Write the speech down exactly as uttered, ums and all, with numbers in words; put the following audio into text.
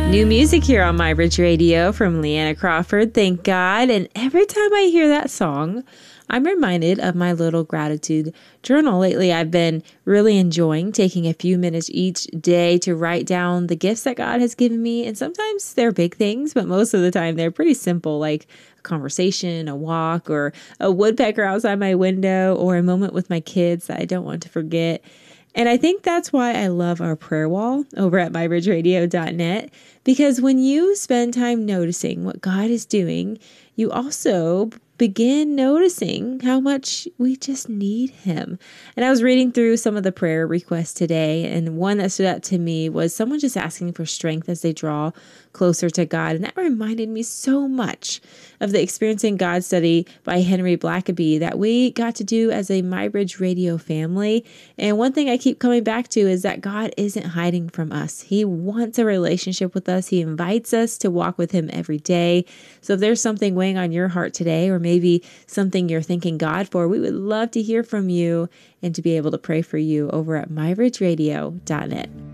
New music here on My Bridge Radio from Leanna Crawford, thank God. And every time I hear that song, I'm reminded of my little gratitude journal. Lately, I've been really enjoying taking a few minutes each day to write down the gifts that God has given me. And sometimes they're big things, but most of the time they're pretty simple, like a conversation, a walk, or a woodpecker outside my window, or a moment with my kids that I don't want to forget. And I think that's why I love our prayer wall over at my bridge radio dot net, because when you spend time noticing what God is doing, you also begin noticing how much we just need him. And I was reading through some of the prayer requests today, and one that stood out to me was someone just asking for strength as they draw closer to God. And that reminded me so much of the Experiencing God study by Henry Blackaby that we got to do as a MyBridge Radio family. And one thing I keep coming back to is that God isn't hiding from us. He wants a relationship with us. He invites us to walk with him every day. So if there's something weighing on your heart today, or maybe something you're thanking God for, we would love to hear from you and to be able to pray for you over at my bridge radio dot net.